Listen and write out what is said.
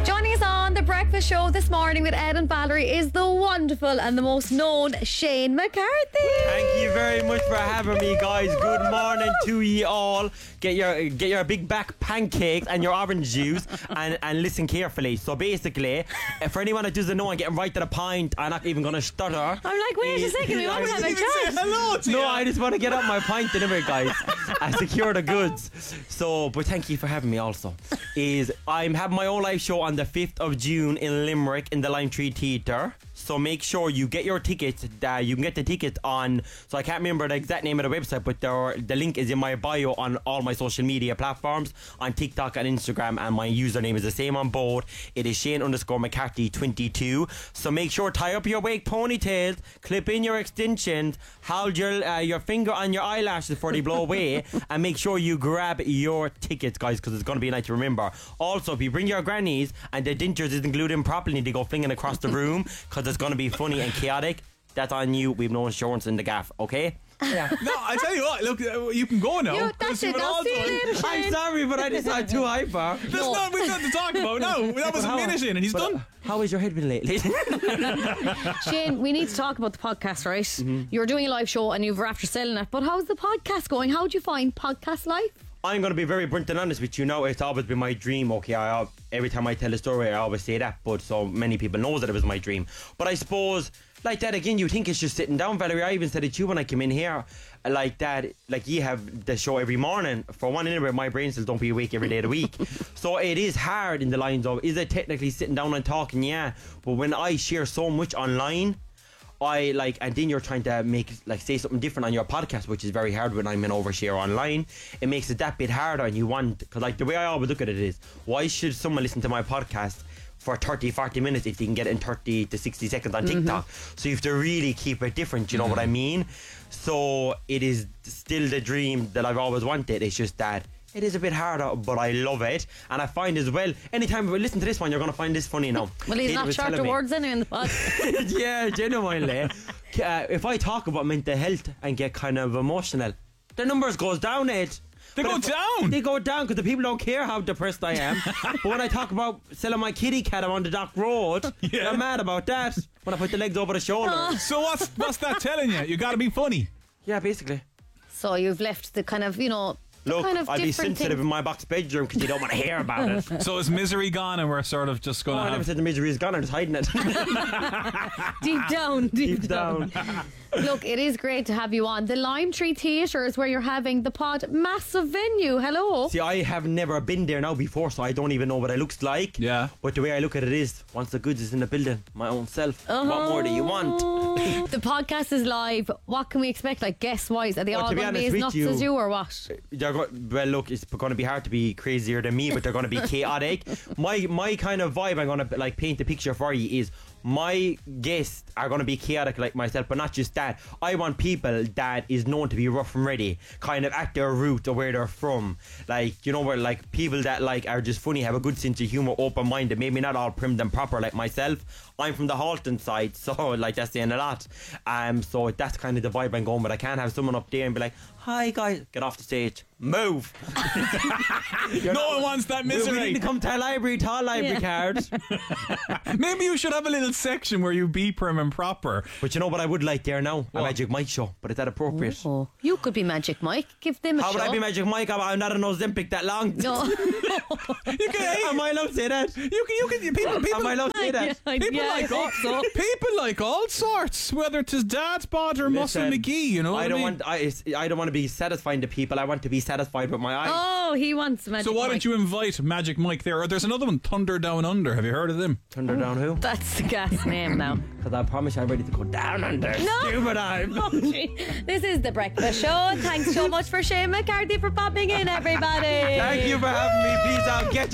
Joining us on The Breakfast Show this morning with Ed and Valerie is the wonderful and the most known Shane McCarthy. Thank you very much for having me, guys. Good morning to ye all. Get your big back pancakes and your orange juice and listen carefully. So basically, for anyone that doesn't know, I'm getting right to the point. I'm not even going to stutter. I'm like, wait a second, we want to have a chat. Hello to you. No, I just want to get up my pint in a minute, guys. I secure the goods. So, but thank you for having me also. I'm having my own live show on the 5th of June in Limerick in the Lime Tree Theatre. So make sure you get your tickets. You can get the tickets on, so I can't remember the exact name of the website, but the link is in my bio on all my social media platforms, on TikTok and Instagram, and my username is the same on both. It is Shane_McCarthy22. So make sure, tie up your wake ponytails, clip in your extensions, hold your finger on your eyelashes before they blow away, and make sure you grab your tickets, guys, because it's going to be a night to remember. Also, if you bring your grannies and the dentures isn't glued in properly, they go flinging across the room, because it's going to be funny and chaotic. That's on you. We've no insurance in the gaff, okay? Yeah. No, I tell you what, look, you can go now. That's it, that's it. I'm sorry, but I just got too hyper. We've got to talk about. No, that was a minute in and he's done. How has your head been lately? Shane, we need to talk about the podcast, right? Mm-hmm. You're doing a live show and you've after selling it, but how's the podcast going? How do you find podcast life? I'm going to be very blunt and honest with you now. It's always been my dream, okay? Every time I tell a story, I always say that, but so many people know that it was my dream. But I suppose, like that again, you think it's just sitting down, Valerie. I even said it to you when I came in here, like that, like you have the show every morning. For one, anyway, my brain cells don't be awake every day of the week. So it is hard in the lines of, is it technically sitting down and talking? Yeah. But when I share so much online, and then you're trying to say something different on your podcast, which is very hard when I'm in overshare online. It makes it that bit harder, and because like the way I always look at it is, why should someone listen to my podcast for 30-40 minutes if they can get it in 30 to 60 seconds on TikTok? So you have to really keep it different, you know what I mean? So it is still the dream that I've always wanted. It's just that it is a bit harder, but I love it. And I find as well, anytime we listen to this one, you're going to find this funny now. Well, he's not short of words anyway in the pod. Yeah, genuinely. If I talk about mental health and get kind of emotional, the numbers goes down, Ed. They go down? They go down because the people don't care how depressed I am. But when I talk about selling my kitty cat on the Dock Road, they're mad about that. When I put the legs over the shoulder. So what's that telling you? You got to be funny. Yeah, basically. So you've left the kind of, look, kind of I'll be sensitive in my box bedroom because you don't want to hear about it. So is misery gone and we're sort of just going to I never said the misery is gone, I'm just hiding it. Deep down. Look, it is great to have you on. The Lime Tree Theatre is where you're having the pod. Massive venue. Hello. See, I have never been there now before, so I don't even know what it looks like. Yeah. But the way I look at it is, once the goods is in the building, my own self. What more do you want? The podcast is live. What can we expect, like guest-wise? Are they all going to be as nuts as you or what? Well, look, it's going to be hard to be crazier than me, but they're going to be chaotic. My kind of vibe I'm going to paint the picture for you is, my guests are going to be chaotic like myself, but not just that. I want people that is known to be rough and ready, kind of at their root or where they're from. Like, where like people that like are just funny, have a good sense of humour, open-minded, maybe not all prim and proper like myself. I'm from the Halton side, so like that's saying a lot. So that's kind of the vibe I'm going with. I can't have someone up there and be like, hi guys, get off the stage, move. No one wants that misery. We need to come to our library, card. Maybe you should have a little section where you be prim and proper. But you know what I would like there now? A Magic Mike show. But is that appropriate? Oh, you could be Magic Mike. Give them a show. How would I be Magic Mike? I'm not an Ozempic that long. No. Am I allowed to say that? People, am I allowed to say that? People like all sorts, whether it's his dad's bod or Muscle McGee, you know. I don't want to be satisfying to people. I want to be satisfied with my eyes. Oh, he wants Magic Mike. So why don't you invite Magic Mike there? There's another one, Thunder Down Under. Have you heard of them? Thunder Down who? That's the gas name now. Because I promise I'm ready to go down under. No. Stupid I'm. Oh, this is The Breakfast Show. Thanks so much for Shane McCarthy for popping in, everybody. Thank you for having me. Peace out. Get